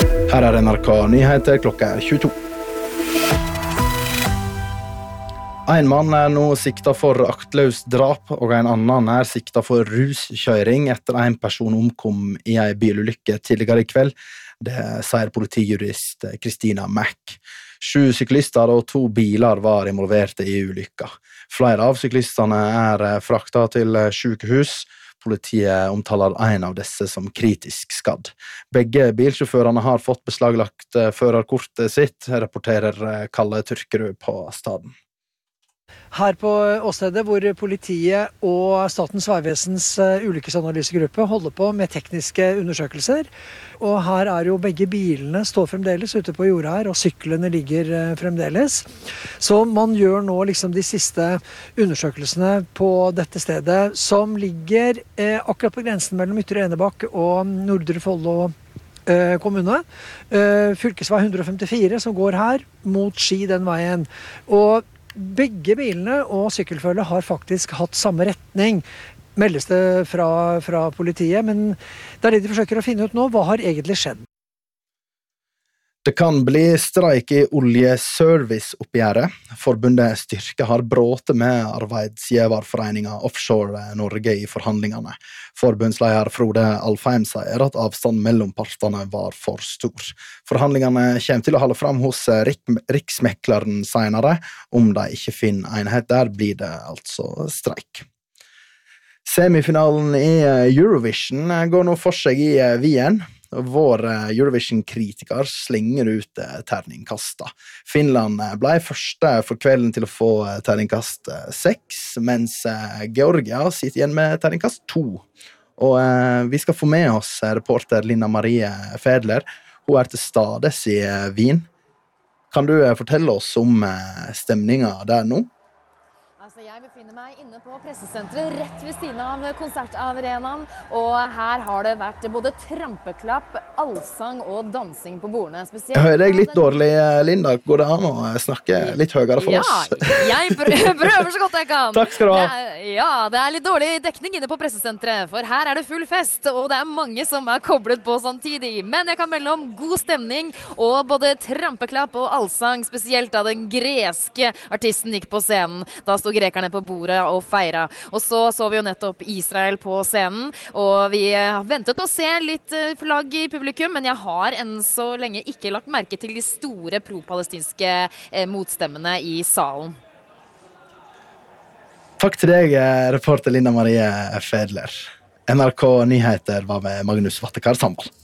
Her NRK Nyheter, klokka 22. En mann nå siktet for aktløst drap, og en annen siktet for ruskjøring etter en person omkom i en bilulykke tidligere i kveld. Det sier politijurist Christina Mack. 7 syklister og 2 biler var involverte i ulykka. Flere av syklistene fraktet til sykehus. Politiet omtaler en av disse som kritisk skadd. Begge bilsjåførene har fått beslaglagt førerkortet sitt, rapporterer Kalle Tyrkerud på staden. Her på åstedet hvor politiet og Statens vegvesens ulykkesanalysegruppe holder på med tekniske undersøkelser. Og her jo begge bilene står fremdeles ute på jorda her, og syklene ligger fremdeles. Så man gjør nå liksom de siste undersøkelsene på dette stedet, som ligger akkurat på grensen mellom Ytre Enebakk og Nordre Follo kommune. Fylkesvei 154 som går her, mot Ski den veien. Og begge bilene og sykkelfølget har faktisk hatt samme retning, meldes det fra politiet, men det det de forsøker å finne ut nå, hva har egentlig skjedd? Det kan bli streik i oljeserviceoppgjøret. Forbundet Styrke har bråte med arbeidsgiverforeningen Offshore Norge i forhandlingene. Forbundsleder Frode Alfheim sier at avstanden mellom partene var for stor. Forhandlingene kommer til å holde fram hos Riksmekleren senere. Om de ikke finner enighet der, blir det altså streik. Semifinalen i Eurovision går nå for seg i Wien. Vår Eurovision-kritiker slenger ut terningkasta. Finland ble første for kvelden til å få terningkast 6, mens Georgia sitter igjen med terningkast 2. Og vi skal få med oss reporter Linda Marie Fedler. Hun til stades i Wien. Kan du fortelle oss om stemningen der nå? Jeg befinner meg inne på pressesenteret rett ved siden av konsertarenaen, og her har det vært både trampeklapp, allsang og dansing på bordene. Spesielt jeg hører deg litt dårlig, Linda. Går det an å snakke litt høyere for oss? Ja, jeg prøver så godt jeg kan. Takk skal du ha. Det litt dårlig dekning inne på pressesenteret, for her det full fest, og det mange som koblet på samtidig. Men jeg kan melde om god stemning, og både trampeklapp og allsang, spesielt da den greske artisten gikk på scenen. Da stod grekerne på bordet og feira. Og så vi jo nettopp Israel på scenen, og vi ventet å se litt flagg i publikum, men jeg har enn så lenge ikke lagt merke til de store pro-palestinske motstemmene i salen. Takk til deg, reporter Linda Marie Fedler. NRK Nyheter var med Magnus Vattekar Sambal.